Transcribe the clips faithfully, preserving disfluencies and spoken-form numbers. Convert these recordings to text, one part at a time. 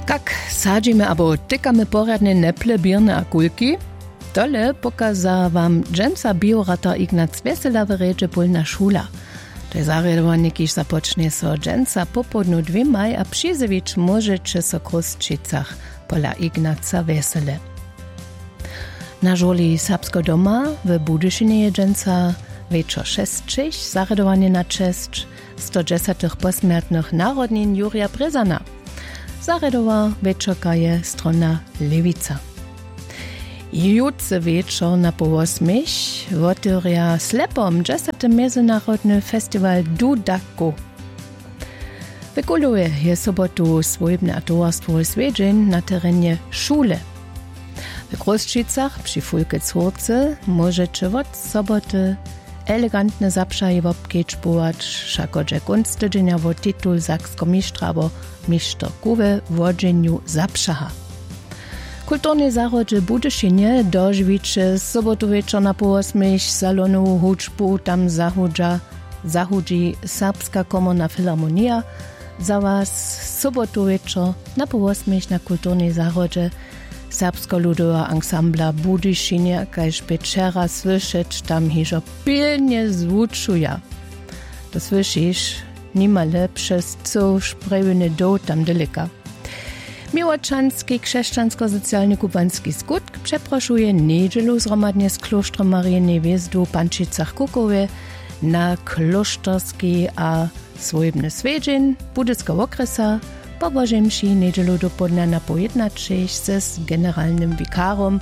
Jak sadzimy albo tykamy poradne neple, bierne a kulki? Tole pokaza wam dżęca biorata Ignac Wesela w redzie Polna Szula. To jest zarjadowanie, kiż zapocznie so dżęca popodnu dwimaj, a przyzewicz możecie so Kruszczycach pola Ignaca Wesele. Na żoli Serbsko doma w Budyszynie je dżęca wieczor szestrzich, zarjadowanie na czesć sto dziesięć posmiertnych narodnin Jurija Brezana. Zarjadowa wieczorka je strona Lewica. Jutce wieczor na po osmich otworia slepom dziesiąty Międzynarodny Festiwal Dudaku. Wykuluje je sobotu swojbne towarstwo Swiedźeń na terenie szule. W Kruszczycach przy Fulkecórce możecie od soboty elegantne zapszaje obkiečbować, šakože kunstydźenia wo titul Saksko-mistrza abo mistrz Kuwe w wodzeniu zapszaha. Kulturne zarodźe Budyszynie dożywicie sobotu wieczor na po osmich salonu huczbu tam zahudza, zahudzi Serbska Komorna Filharmonia. Za was sobotu wieczor na po osmich na kulturne zarodźe Serbsko-ludowa ansambla Budyszynie, kaž večera słyszeć tam hižo pilnie zwučuja. To słyszysz, nima lepsze, co szprejwny do tam daleka. Miłoczanski chrześcijansko-socjalny kubanski skutk przeproszuje niedzielu zromadnie z klosztrem Marii Niewieżdy w Pančicach Kukowie na klosztorski a swojebny Swiedźeń Budyskiego okresa. Po Bożej mši niedzielu do podnia na pojednačej se z generalnym wikarom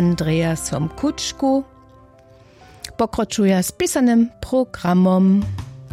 Andreasom Kuczku pokročuje z pisanym programom.